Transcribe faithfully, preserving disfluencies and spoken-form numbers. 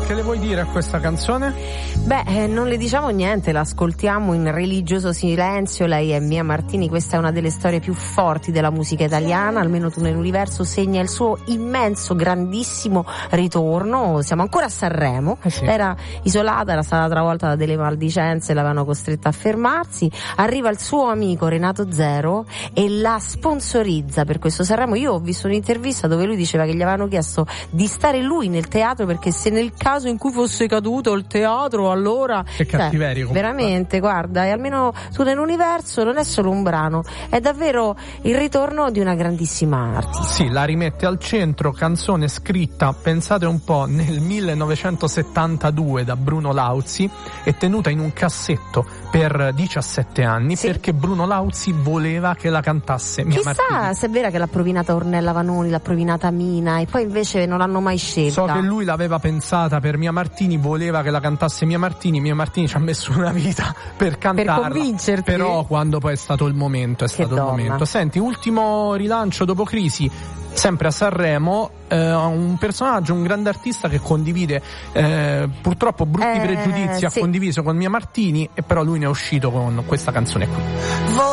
che le vuoi dire a questa canzone? Beh, eh, non le diciamo niente, l'ascoltiamo in religioso silenzio. Lei è Mia Martini, questa è una delle storie più forti della musica italiana, almeno Tu nell'universo segna il suo immenso, grandissimo ritorno. Siamo ancora a Sanremo, eh sì. Era isolata, era stata travolta da delle maldicenze, l'avevano costretta a fermarsi. Arriva il suo amico Renato Zero e la sponsorizza per questo Sanremo. Io ho visto un'intervista dove lui diceva che gli avevano chiesto di stare lui nel teatro, perché se nel caso in cui fosse caduto il teatro, allora che cattiveria, cioè, veramente, guarda, e almeno Tu nell'universo non è solo un brano, è davvero il ritorno di una grandissima artista. Sì, la rimette al centro, canzone scritta, pensate un po', nel millenovecentosettantadue da Bruno Lauzi e tenuta in un cassetto per diciassette anni, sì, perché Bruno Lauzi voleva che la cantasse Mia Chissà Martini. se è vera che l'ha provinata Ornella Vanoni, l'ha provinata Mina e poi invece non l'hanno mai scelta. So che lui l'aveva pensata per Mia Martini, voleva che la cantasse Mia Martini. Mia Martini ci ha messo una vita per cantarla, per convincerti, però quando poi è stato il momento è che stato donna. il momento. Senti, ultimo rilancio dopo Crisi, sempre a Sanremo, eh, un personaggio, un grande artista che condivide eh, purtroppo brutti eh, pregiudizi, sì. ha condiviso con Mia Martini, e però lui ne è uscito con questa canzone qui.